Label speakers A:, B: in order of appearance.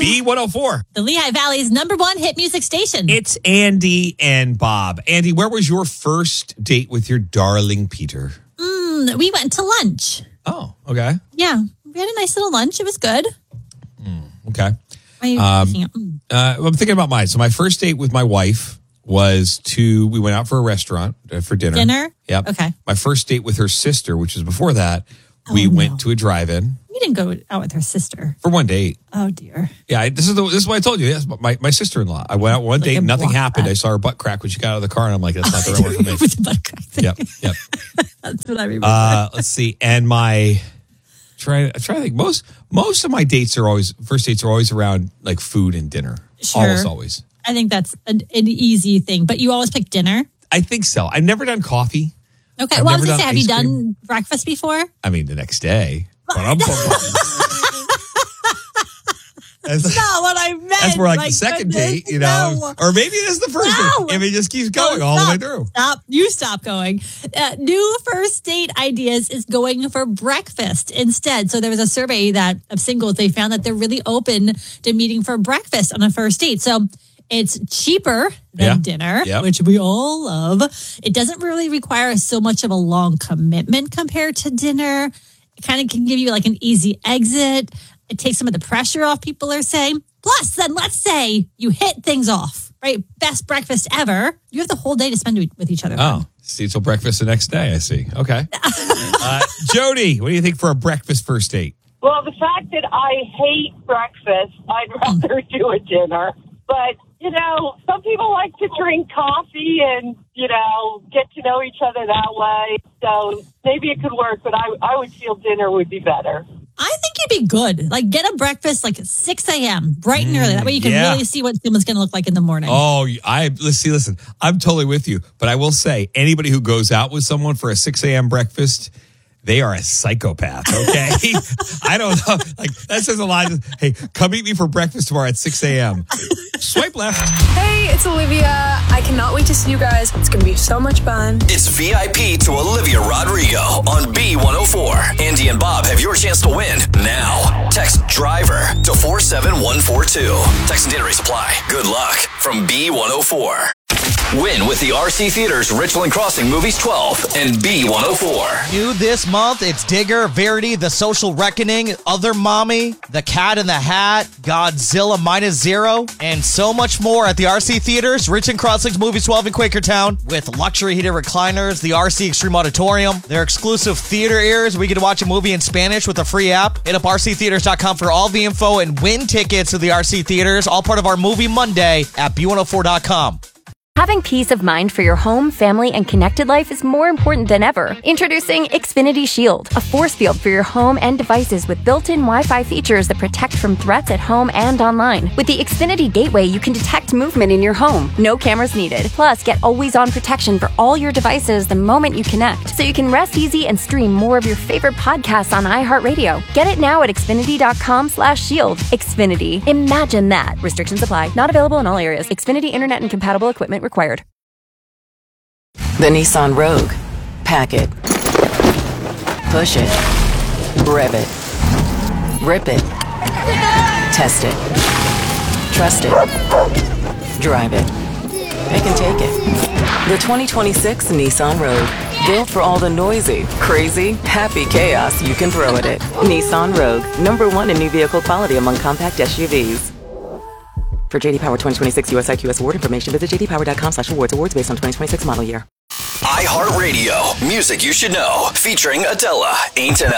A: B104.
B: The Lehigh Valley's #1 hit music station.
A: It's Andy and Bob. Andy, where was your first date with your darling Peter?
B: We went to lunch.
A: Oh, okay.
B: Yeah. We had a nice little lunch. It was good.
A: Okay.
B: I'm
A: I'm thinking about mine. So my first date with my wife was we went out for a restaurant for dinner.
B: Dinner?
A: Yep.
B: Okay.
A: My first date with her sister, which was before that, we went to a drive-in.
B: You didn't go out with her sister.
A: For one date.
B: Oh, dear.
A: Yeah, this is what I told you. Yes, my sister-in-law. I went out one date, nothing happened. I saw her butt crack when she got out of the car, and I'm like, that's not the right word for me.
B: With the butt crack thing.
A: Yep.
B: That's what I remember.
A: Let's see. And try to think. Most of my first dates are always around like food and dinner.
B: Sure.
A: Always.
B: I think that's an easy thing, but you always pick dinner.
A: I think so. I've never done coffee.
B: Okay. Well, I was going to say, have you done breakfast before?
A: I mean, the next day.
B: That's not what I meant.
A: That's more like the second date,
B: No.
A: Or maybe it is the first date. If it just keeps going all the way through.
B: Stop. You stop going. New first date ideas is going for breakfast instead. So there was a survey of singles. They found that they're really open to meeting for breakfast on a first date. So it's cheaper than dinner, which we all love. It doesn't really require so much of a long commitment compared to dinner. It kind of can give you like an easy exit. It takes some of the pressure off, people are saying. Plus, then let's say you hit things off, right? Best breakfast ever. You have the whole day to spend with each other.
A: Oh, see till breakfast the next day, I see. Okay. Jody, what do you think for a breakfast first date?
C: Well, the fact that I hate breakfast, I'd rather do a dinner. But, some people like to drink coffee and, get to know each other that way. So maybe it could work, but I would feel dinner would be better.
B: I think you'd be good. Like, get a breakfast like 6 a.m., bright and early. That way you can really see what someone's going to look like in the morning.
A: Oh, listen, I'm totally with you. But I will say, anybody who goes out with someone for a 6 a.m. breakfast, they are a psychopath, okay? I don't know. Like, that says a lot. Hey, come meet me for breakfast tomorrow at 6 a.m. Swipe left.
D: Hey, it's Olivia. I cannot wait to see you guys. It's going to be so much fun.
E: It's VIP to Olivia Rodrigo on B104. Andy and Bob have your chance to win now. Text DRIVER to 47142. Text and data rates apply. Good luck from B104. Win with the RC Theaters Richland Crossing Movies 12 and B104.
F: New this month, it's Digger, Verity, The Social Reckoning, Other Mommy, The Cat in the Hat, Godzilla -0, and so much more at the RC Theaters Richland Crossing Movies 12 in Quakertown with luxury heated recliners, the RC Extreme Auditorium, their exclusive theater ears. We get to watch a movie in Spanish with a free app. Hit up rctheaters.com for all the info and win tickets to the RC Theaters, all part of our Movie Monday at b104.com.
G: Having peace of mind for your home, family, and connected life is more important than ever. Introducing Xfinity Shield, a force field for your home and devices with built-in Wi-Fi features that protect from threats at home and online. With the Xfinity Gateway, you can detect movement in your home. No cameras needed. Plus, get always-on protection for all your devices the moment you connect, so you can rest easy and stream more of your favorite podcasts on iHeartRadio. Get it now at Xfinity.com/shield. Xfinity. Imagine that. Restrictions apply. Not available in all areas. Xfinity Internet and compatible equipment required.
H: The Nissan Rogue. Pack it. Push it. Rev it. Rip it. Test it. Trust it. Drive it. Pick and take it. The 2026 Nissan Rogue. Built for all the noisy, crazy, happy chaos you can throw at it. Nissan Rogue. #1 in new vehicle quality among compact SUVs. For JD Power 2026 US IQS award information, visit jdpower.com/awards. Awards based on 2026 model year.
E: iHeartRadio. Music you should know. Featuring Adele. Ain't an